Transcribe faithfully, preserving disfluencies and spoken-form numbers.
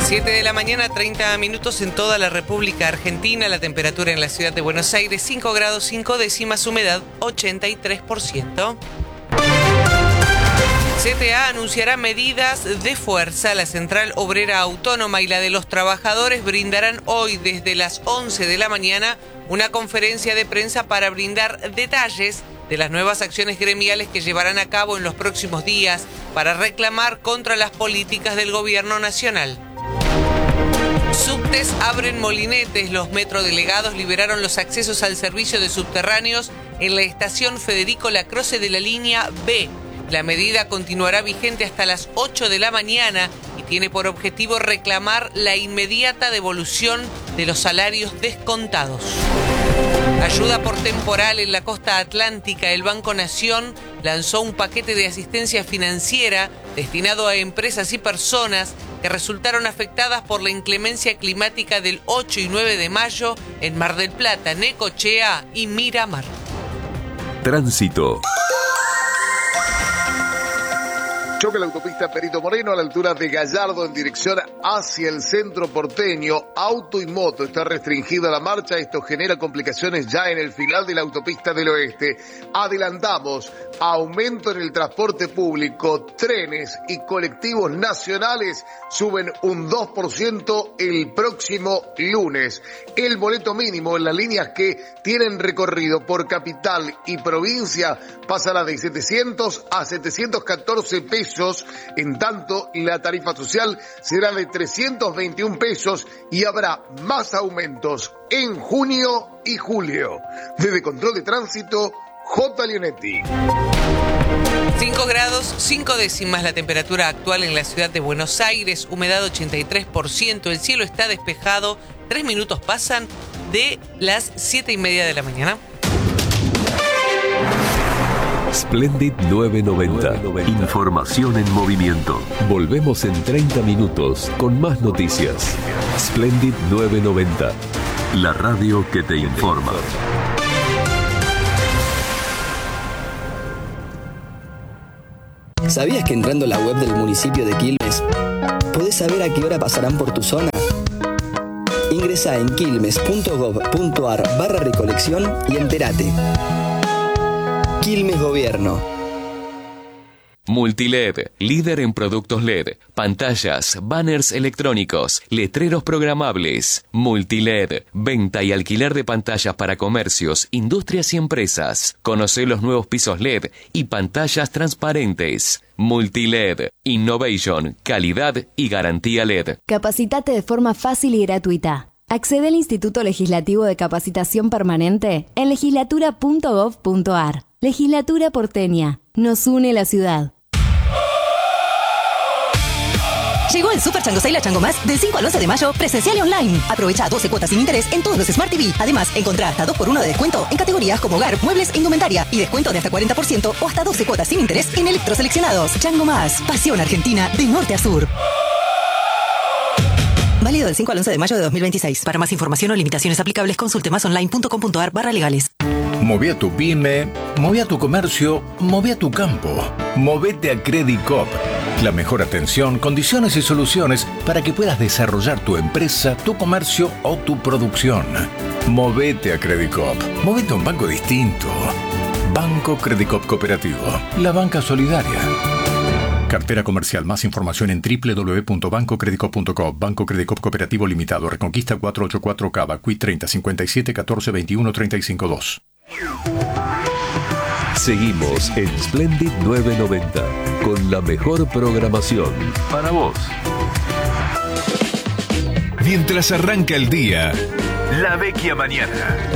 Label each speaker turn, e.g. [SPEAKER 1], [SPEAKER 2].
[SPEAKER 1] siete de la mañana, treinta minutos en toda la República Argentina. La temperatura en la ciudad de Buenos Aires, cinco grados cinco décimas, humedad ochenta y tres por ciento. C T A anunciará medidas de fuerza. La Central Obrera Autónoma y la de los trabajadores brindarán hoy desde las once de la mañana una conferencia de prensa para brindar detalles de las nuevas acciones gremiales que llevarán a cabo en los próximos días para reclamar contra las políticas del gobierno nacional. Subtes abren molinetes. Los metrodelegados liberaron los accesos al servicio de subterráneos en la estación Federico Lacroze de la línea B. La medida continuará vigente hasta las ocho de la mañana y tiene por objetivo reclamar la inmediata devolución de los salarios descontados. Ayuda por temporal en la costa atlántica. El Banco Nación lanzó un paquete de asistencia financiera destinado a empresas y personas que resultaron afectadas por la inclemencia climática del ocho y nueve de mayo en Mar del Plata, Necochea y Miramar.
[SPEAKER 2] Tránsito.
[SPEAKER 3] Choca la autopista Perito Moreno a la altura de Gallardo en dirección hacia el centro porteño. Auto y moto está restringida la marcha. Esto genera complicaciones ya en el final de la autopista del oeste. Adelantamos, aumento en el transporte público. Trenes y colectivos nacionales suben un dos por ciento el próximo lunes. El boleto mínimo en las líneas que tienen recorrido por capital y provincia pasará de setecientos a setecientos catorce pesos. En tanto, la tarifa social será de trescientos veintiún pesos y habrá más aumentos en junio y julio. Desde Control de Tránsito, J. Leonetti.
[SPEAKER 1] cinco grados cinco décimas la temperatura actual en la ciudad de Buenos Aires, humedad ochenta y tres por ciento, el cielo está despejado, tres minutos pasan de las siete y media de la mañana.
[SPEAKER 2] Splendid nueve noventa. Información en movimiento. Volvemos en treinta minutos con más noticias. Splendid nueve noventa. La radio que te informa.
[SPEAKER 4] ¿Sabías que entrando a la web del municipio de Quilmes podés saber a qué hora pasarán por tu zona? Ingresá en quilmes.gov.ar barra recolección y entérate. Quilmes Gobierno.
[SPEAKER 5] Multiled, líder en productos L E D, pantallas, banners electrónicos, letreros programables. Multiled, venta y alquiler de pantallas para comercios, industrias y empresas. Conocé los nuevos pisos L E D y pantallas transparentes. Multiled, innovation, calidad y garantía L E D.
[SPEAKER 6] Capacitate de forma fácil y gratuita. Accede al Instituto Legislativo de Capacitación Permanente en legislatura punto gov punto ar. Legislatura porteña. Nos une la ciudad.
[SPEAKER 7] Llegó el Super Chango Sale a Chango Más del cinco al once de mayo, presencial y online. Aprovecha doce cuotas sin interés en todos los Smart T V. Además, encontrá hasta dos por uno de descuento en categorías como hogar, muebles e indumentaria. Y descuento de hasta cuarenta por ciento o hasta doce cuotas sin interés en electroseleccionados. Chango Más. Pasión argentina de norte a sur. Válido del cinco al once de mayo de dos mil veintiséis. Para más información o limitaciones aplicables, consulte masonline punto com punto ar barra legales.
[SPEAKER 8] Moví a tu pyme, moví a tu comercio, moví a tu campo. Movete a Credicop. La mejor atención, condiciones y soluciones para que puedas desarrollar tu empresa, tu comercio o tu producción. Movete a Credicop. Movete a un banco distinto. Banco Credicop Cooperativo. La banca solidaria. Cartera comercial. Más información en doble u doble u doble u punto banco credicop punto com. Banco Credicop Cooperativo Limitado. Reconquista cuatrocientos ochenta y cuatro Cava. Q I treinta cincuenta y siete catorce veintiuno treinta y cinco dos.
[SPEAKER 2] Seguimos en Splendid nueve noventa con la mejor programación para vos.
[SPEAKER 9] Mientras arranca el día, La Vecchia Mañana.